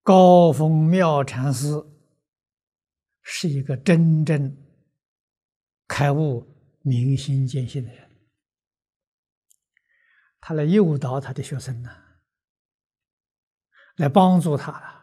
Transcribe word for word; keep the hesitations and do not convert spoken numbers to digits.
高峰妙禅师是一个真正开悟明心见性的人，他来诱导他的学生呢，来帮助他了。